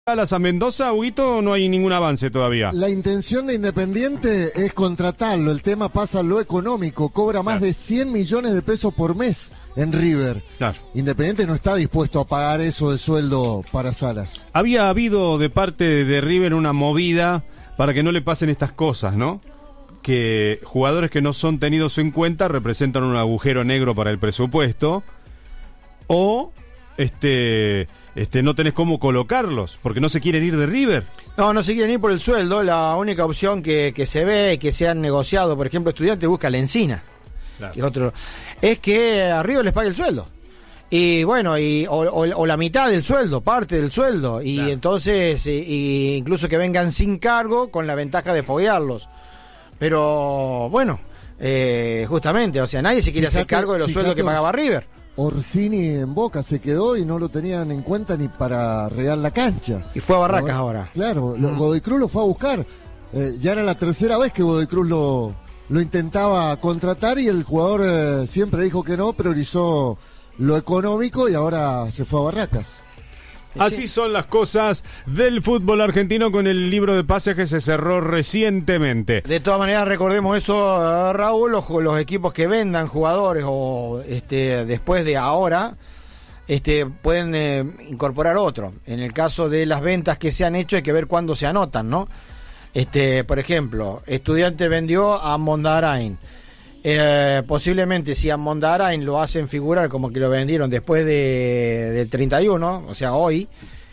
a Mendoza, Huguito, no hay ningún avance todavía. La intención de Independiente es contratarlo. El tema pasa a lo económico. Cobra más de 100 millones de pesos por mes en River. Claro. Independiente no está dispuesto a pagar eso de sueldo para Salas. Había habido de parte de River una movida para que no le pasen estas cosas, ¿no? Que jugadores que no son tenidos en cuenta representan un agujero negro para el presupuesto, o no tenés cómo colocarlos, porque no se quieren ir de River. No se quieren ir por el sueldo. La única opción que se ve, que se han negociado, por ejemplo, Estudiantes busca a Lencina, claro, es que a River les pague el sueldo. Y bueno, o la mitad del sueldo, parte del sueldo, y claro, entonces incluso que vengan sin cargo, con la ventaja de foguearlos. Pero bueno, justamente, o sea, nadie se quiere hacer cargo de los sueldos que pagaba River. Orsini en Boca se quedó y no lo tenían en cuenta ni para regar la cancha. Y fue a Barracas ahora. Claro, Godoy Cruz lo fue a buscar. Ya era la tercera vez que Godoy Cruz lo intentaba contratar y el jugador siempre dijo que no, priorizó lo económico y ahora se fue a Barracas. Así son las cosas del fútbol argentino, con el libro de pases que se cerró recientemente. De todas maneras, recordemos eso, Raúl, los equipos que vendan jugadores o después de ahora pueden incorporar otro. En el caso de las ventas que se han hecho, hay que ver cuándo se anotan, ¿no? Por ejemplo, Estudiantes vendió a Mondarain. Posiblemente si a Mondarain lo hacen figurar como que lo vendieron después del 31, o sea hoy,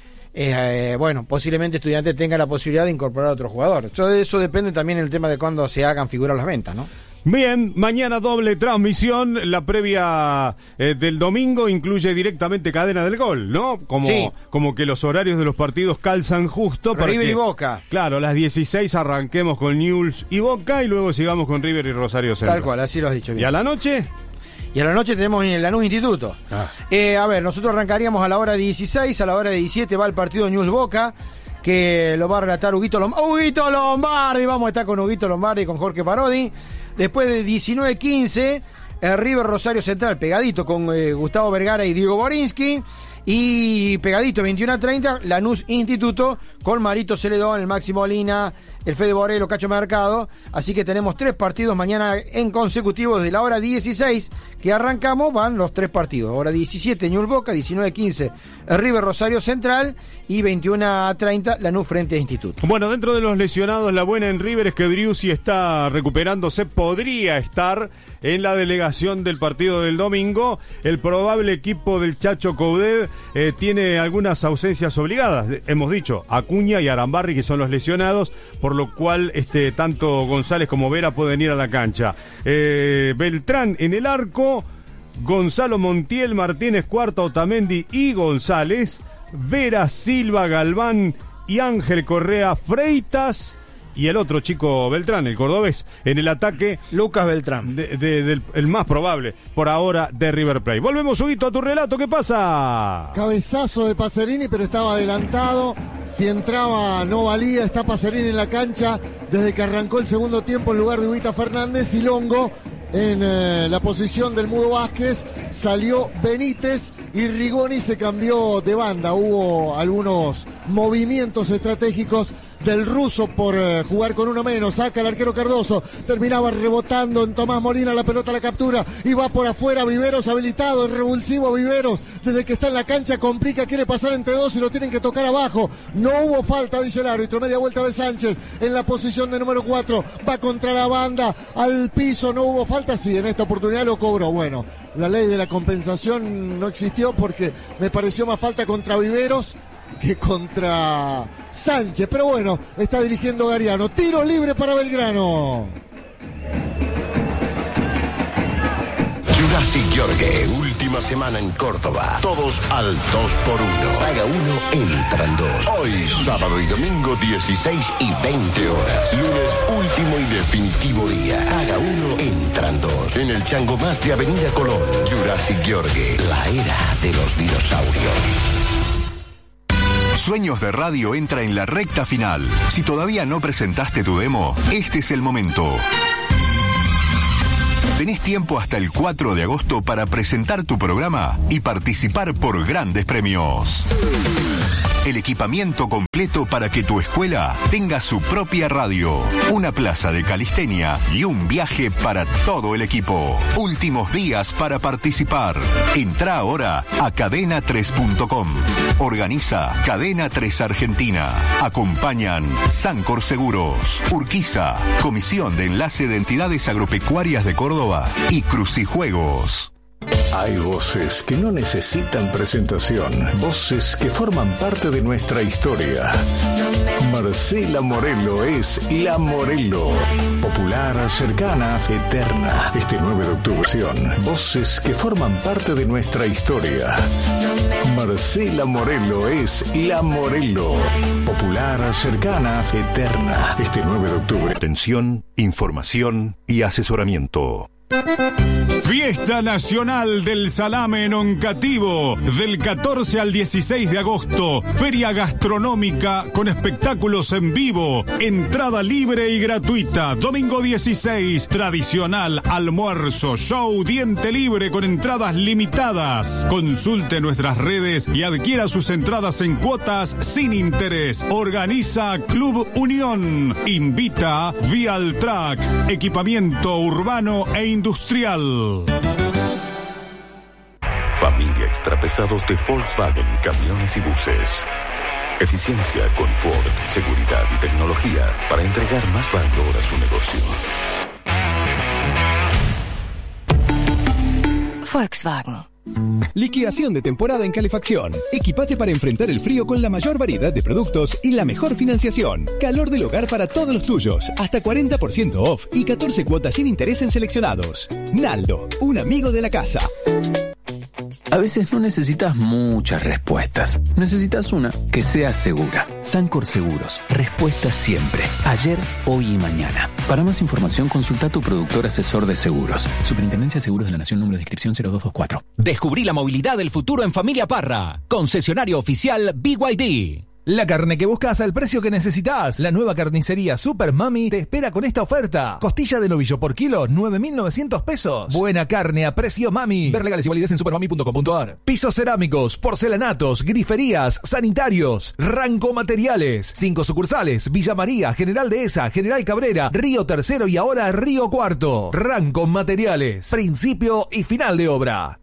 bueno, posiblemente Estudiantes tenga la posibilidad de incorporar a otro jugador. Eso depende también del tema de cuándo se hagan figurar las ventas, ¿no? Bien, mañana doble transmisión. La previa del domingo incluye directamente cadena del gol, ¿no? Como que los horarios de los partidos calzan justo para River que, y Boca. Claro, a las 16 arranquemos con Newell's y Boca y luego sigamos con River y Rosario Central. Tal cual, así lo has dicho bien. ¿Y a la noche? Y a la noche tenemos el Lanús Instituto. A ver, nosotros arrancaríamos a la hora 16, a la hora 17 va el partido Newell's Boca, que lo va a relatar Huguito Lombardi. Vamos a estar con Huguito Lombardi y con Jorge Parodi. Después de 19:15, River Rosario Central, pegadito con Gustavo Vergara y Diego Borinsky. Y pegadito 21:30, Lanús Instituto con Marito Celedón, el Maxi Molina, el Fede Borelo, Cacho Mercado. Así que tenemos 3 partidos mañana en consecutivo. Desde la hora 16 que arrancamos van los 3 partidos. Hora 17 Newell's Boca, 19:15 River Rosario Central y 21:30 Lanús frente a Instituto. Bueno, dentro de los lesionados, la buena en River es que Driussi está recuperándose, podría estar en la delegación del partido del domingo. El probable equipo del Chacho Coudet tiene algunas ausencias obligadas. Hemos dicho, Acuña y Arambarri, que son los lesionados, por lo cual tanto González como Vera pueden ir a la cancha. Beltrán en el arco, Gonzalo Montiel, Martínez Cuarta, Otamendi y González, Vera, Silva, Galván y Ángel Correa, Freitas y el otro chico Beltrán, el cordobés, en el ataque Lucas Beltrán, el más probable por ahora de River Plate. Volvemos, Huguito, a tu relato. ¿Qué pasa? Cabezazo de Pacerini, pero estaba adelantado. Si entraba no valía. Está Pacerini en la cancha desde que arrancó el segundo tiempo en lugar de Ubita Fernández. Y Longo en la posición del Mudo Vázquez. Salió Benítez y Rigoni se cambió de banda. Hubo algunos movimientos estratégicos del ruso por jugar con uno menos. Saca el arquero Cardoso, terminaba rebotando en Tomás Molina, la pelota la captura y va por afuera. Viveros habilitado, el revulsivo Viveros desde que está en la cancha complica, quiere pasar entre dos y lo tienen que tocar abajo. No hubo falta, dice el árbitro. Media vuelta de Sánchez en la posición de número 4, va contra la banda, al piso. No hubo falta, sí, en esta oportunidad lo cobró. Bueno, la ley de la compensación no existió porque me pareció más falta contra Viveros que contra Sánchez, pero bueno, está dirigiendo Gariano. Tiro libre para Belgrano. Jurassic Yorgue, última semana en Córdoba. Todos al 2x1. Paga 1, entran 2. Hoy, sábado y domingo, 16 y 20 horas. Lunes, último y definitivo día. Paga 1, entran 2. En el Chango Más de Avenida Colón. Jurassic Yorgue, la era de los dinosaurios. Sueños de Radio entra en la recta final. Si todavía no presentaste tu demo, este es el momento. Tenés tiempo hasta el 4 de agosto para presentar tu programa y participar por grandes premios. El equipamiento completo para que tu escuela tenga su propia radio, una plaza de calistenia y un viaje para todo el equipo. Últimos días para participar. Entra ahora a cadena3.com. Organiza Cadena 3 Argentina. Acompañan Sancor Seguros, Urquiza, Comisión de Enlace de Entidades Agropecuarias de Córdoba y Crucijuegos. Hay voces que no necesitan presentación, voces que forman parte de nuestra historia. Marcela Morelo es La Morelo, popular, cercana, eterna. Este 9 de octubre, voces que forman parte de nuestra historia. Marcela Morelo es La Morelo, popular, cercana, eterna. Este 9 de octubre. Atención, información y asesoramiento. Fiesta Nacional del Salame en Oncativo, del 14 al 16 de agosto. Feria gastronómica con espectáculos en vivo. Entrada libre y gratuita. Domingo 16, tradicional almuerzo, show, diente libre con entradas limitadas. Consulte nuestras redes y adquiera sus entradas en cuotas sin interés. Organiza Club Unión. Invita Vialtrack, equipamiento urbano e industrial. Familia Extrapesados de Volkswagen, camiones y buses. Eficiencia, confort, seguridad y tecnología para entregar más valor a su negocio. Volkswagen. Liquidación de temporada en calefacción. Equipate para enfrentar el frío con la mayor variedad de productos y la mejor financiación. Calor del hogar para todos los tuyos. Hasta 40% off y 14 cuotas sin interés en seleccionados. Naldo, un amigo de la casa. A veces no necesitas muchas respuestas. Necesitas una que sea segura. Sancor Seguros. Respuesta siempre. Ayer, hoy y mañana. Para más información, consulta a tu productor asesor de seguros. Superintendencia de Seguros de la Nación, número de inscripción 0224. Descubrí la movilidad del futuro en Familia Parra. Concesionario oficial BYD. La carne que buscas al precio que necesitas. La nueva carnicería Super Mami te espera con esta oferta. Costilla de novillo por kilo, 9.900 pesos. Buena carne a precio Mami. Ver legales y validez en supermami.com.ar. Pisos cerámicos, porcelanatos, griferías, sanitarios. Ranco Materiales. 5 sucursales. Villa María, General Dehesa, General Cabrera, Río Tercero y ahora Río Cuarto. Ranco Materiales. Principio y final de obra.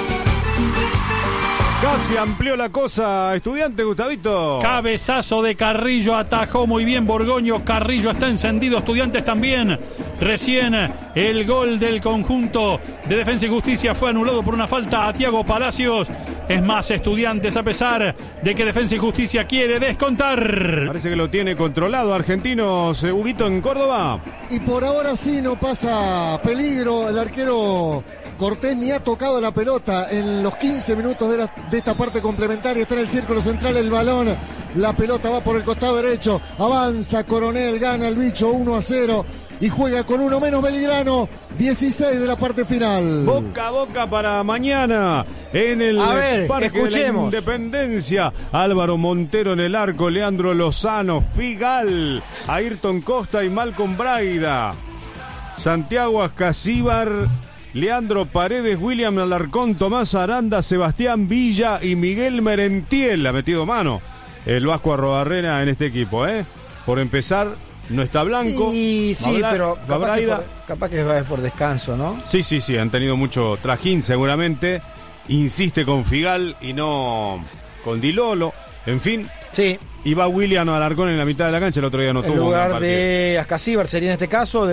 Casi amplió la cosa, estudiante Gustavito. Cabezazo de Carrillo, atajó muy bien Borgoño. Carrillo está encendido, Estudiantes también. Recién el gol del conjunto de Defensa y Justicia fue anulado por una falta a Thiago Palacios. Es más, Estudiantes, a pesar de que Defensa y Justicia quiere descontar. Parece que lo tiene controlado Argentinos, Huguito, en Córdoba. Y por ahora sí no pasa peligro. El arquero Cortés ni ha tocado la pelota en los 15 minutos de esta parte complementaria. Está en el círculo central el balón. La pelota va por el costado derecho. Avanza Coronel, gana el bicho 1-0. Y juega con uno menos Belgrano. 16 de la parte final. Boca a boca para mañana en el Parque escuchemos. de la Independencia. Álvaro Montero en el arco, Leandro Lozano, Figal, Ayrton Costa y Malcolm Braida. Santiago Ascasíbar, Leandro Paredes, William Alarcón, Tomás Aranda, Sebastián Villa y Miguel Merentiel. Ha metido mano el Vasco Arrobarrena en este equipo, ¿eh? Por empezar, no está Blanco. Y sí, pero capaz que es por descanso, ¿no? Sí, han tenido mucho trajín seguramente. Insiste con Figal y no con Dilolo. En fin. Sí. Y va William Alarcón en la mitad de la cancha, el otro día no tuvo. En lugar de Ascasíbar sería en este caso,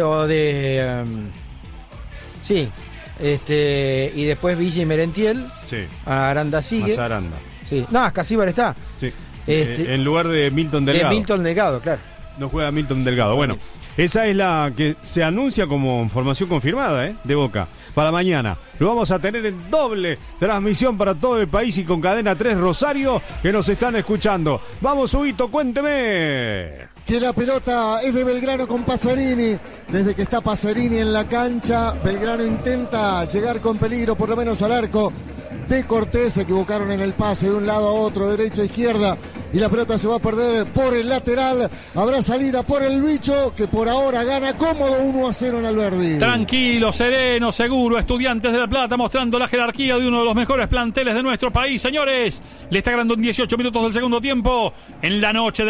sí. Y después Villa y Merentiel. Sí. Aranda sigue. Más Aranda. Sí. No, Ascasíbar está. Sí. En lugar de Milton Delgado. De Milton Delgado, claro. No juega Milton Delgado. Bueno, esa es la que se anuncia como formación confirmada, de Boca. Para mañana. Lo vamos a tener en doble transmisión para todo el país y con Cadena 3 Rosario, que nos están escuchando. Vamos, Huguito, cuénteme. Que la pelota es de Belgrano con Pacerini. Desde que está Pacerini en la cancha, Belgrano intenta llegar con peligro, por lo menos al arco de Cortés. Se equivocaron en el pase de un lado a otro, derecha a izquierda. y la pelota se va a perder por el lateral. Habrá salida por el bicho, que por ahora gana cómodo 1-0 en Alberdi. Tranquilo, sereno, seguro. Estudiantes de La Plata mostrando la jerarquía de uno de los mejores planteles de nuestro país. Señores, le está ganando en 18 minutos del segundo tiempo en la noche de